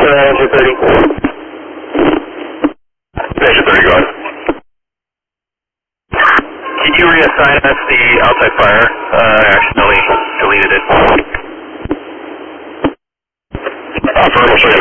Engine 30. Engine 30, go ahead. Can you reassign us the outside fire? I accidentally deleted it. Affirmative,